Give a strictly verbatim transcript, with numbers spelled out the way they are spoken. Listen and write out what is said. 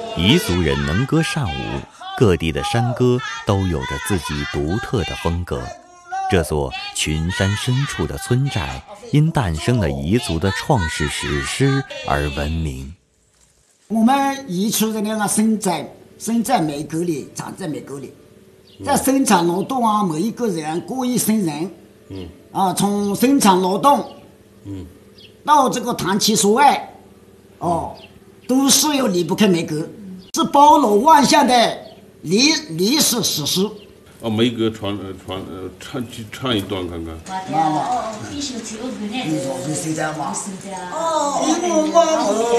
彝族人能歌善舞，各地的山歌都有着自己独特的风格。这座群山深处的村寨，因诞生了彝族的创世史诗而闻名。 我们彝族人呢，生在生在美国里，长在美国里，在生产劳动啊，每一个人过一生人，嗯，啊，从生产劳动，嗯，到这个谈情说爱，哦，都是要离不开美国，是包罗万象的历历史史诗。 哦，梅歌传传呃唱唱一段看看。 妈妈，哦，你说是谁家吗？哦，我妈妈。